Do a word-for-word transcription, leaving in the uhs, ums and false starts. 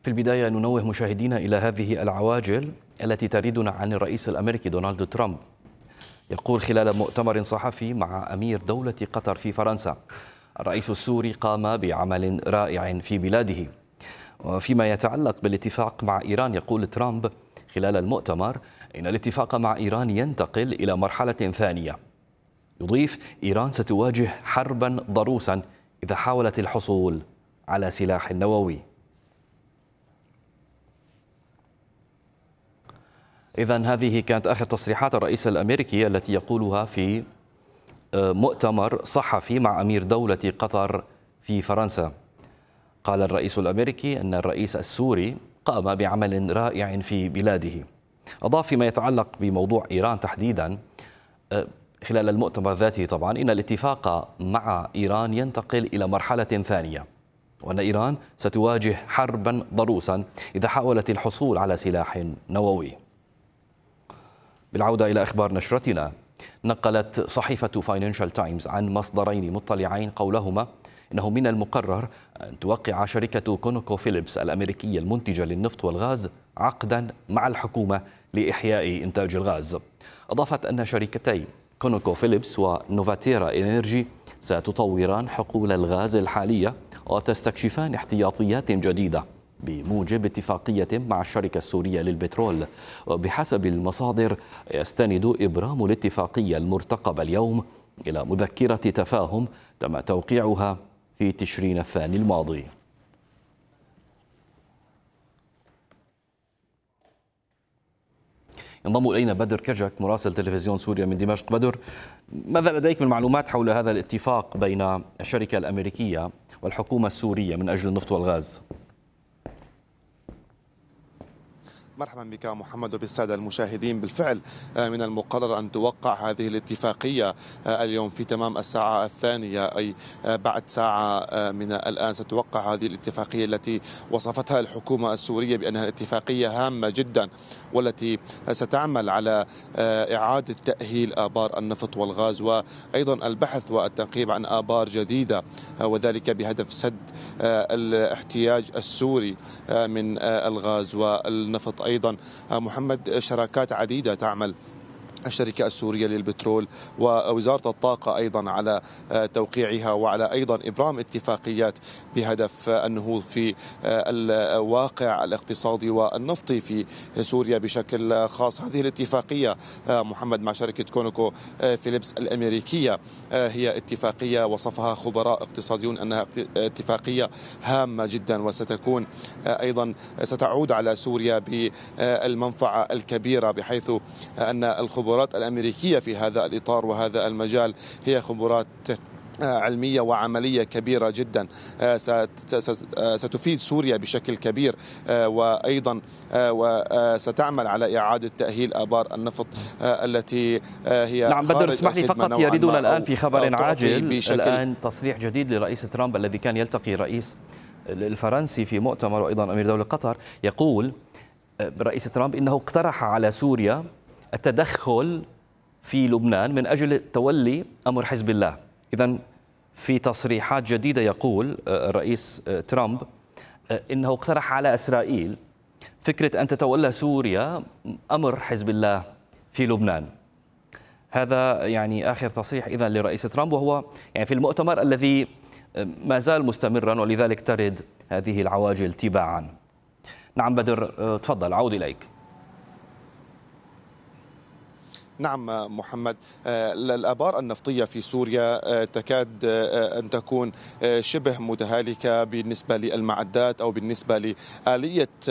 في البداية ننوه مشاهدينا إلى هذه العواجل التي تريدنا عن الرئيس الأمريكي دونالد ترامب. يقول خلال مؤتمر صحفي مع أمير دولة قطر في فرنسا: الرئيس السوري قام بعمل رائع في بلاده. وفيما يتعلق بالاتفاق مع إيران، يقول ترامب خلال المؤتمر إن الاتفاق مع إيران ينتقل إلى مرحلة ثانية. يضيف: إيران ستواجه حربا ضروسا إذا حاولت الحصول على سلاح نووي. إذن هذه كانت آخر تصريحات الرئيس الأمريكي التي يقولها في مؤتمر صحفي مع أمير دولة قطر في فرنسا. قال الرئيس الأمريكي أن الرئيس السوري قام بعمل رائع في بلاده. أضاف فيما يتعلق بموضوع إيران تحديدا خلال المؤتمر ذاته طبعا إن الاتفاق مع إيران ينتقل إلى مرحلة ثانية، وأن إيران ستواجه حربا ضروسا إذا حاولت الحصول على سلاح نووي. بالعودة إلى أخبار نشرتنا، نقلت صحيفة فاينانشال تايمز عن مصدرين مطلعين قولهما إنه من المقرر أن توقع شركة كونوكو فيليبس الأمريكية المنتجة للنفط والغاز عقدا مع الحكومة لإحياء إنتاج الغاز. أضافت أن شركتي كونوكو فيليبس ونوفاتيرا إنرجي ستطوران حقول الغاز الحالية وتستكشفان احتياطيات جديدة بموجب اتفاقية مع الشركة السورية للبترول. وبحسب المصادر يستند إبرام الاتفاقية المرتقبة اليوم إلى مذكرة تفاهم تم توقيعها في تشرين الثاني الماضي. ينضم إلينا بدر كجك مراسل تلفزيون سوريا من دمشق. بدر، ماذا لديك من معلومات حول هذا الاتفاق بين الشركة الأمريكية والحكومة السورية من أجل النفط والغاز؟ مرحبا بك محمد وبالسادة المشاهدين. بالفعل من المقرر أن توقع هذه الاتفاقية اليوم في تمام الساعة الثانية، أي بعد ساعة من الآن ستوقع هذه الاتفاقية التي وصفتها الحكومة السورية بأنها اتفاقية هامة جدا، والتي ستعمل على إعادة تأهيل آبار النفط والغاز وأيضا البحث والتنقيب عن آبار جديدة، وذلك بهدف سد الاحتياج السوري من الغاز والنفط. أيضا محمد، شراكات عديدة تعمل الشركة السورية للبترول ووزارة الطاقة أيضا على توقيعها وعلى أيضا إبرام اتفاقيات بهدف النهوض في الواقع الاقتصادي والنفطي في سوريا بشكل خاص. هذه الاتفاقية محمد مع شركة كونوكو فيليبس الأمريكية هي اتفاقية وصفها خبراء اقتصاديون أنها اتفاقية هامة جدا، وستكون أيضا ستعود على سوريا بالمنفعة الكبيرة، بحيث أن الخبراء الأمريكية في هذا الإطار وهذا المجال هي خبرات علمية وعملية كبيرة جدا ستفيد سوريا بشكل كبير، وأيضا ستعمل على إعادة تأهيل آبار النفط التي هي نعم بدر، اسمح لي فقط، يريدنا الآن في خبر عاجل الآن تصريح جديد لرئيس ترامب الذي كان يلتقي الرئيس الفرنسي في مؤتمر وأيضا أمير دولة قطر. يقول رئيس ترامب إنه اقترح على سوريا التدخل في لبنان من أجل تولي أمر حزب الله. إذن في تصريحات جديدة يقول الرئيس ترامب إنه اقترح على إسرائيل فكرة أن تتولى سوريا أمر حزب الله في لبنان. هذا يعني آخر تصريح إذن لرئيس ترامب، وهو يعني في المؤتمر الذي ما زال مستمرا، ولذلك ترد هذه العواجل تباعا. نعم بدر، تفضل، عود إليك. نعم محمد، الآبار النفطية في سوريا تكاد أن تكون شبه متهالكة بالنسبة للمعدات أو بالنسبة لآلية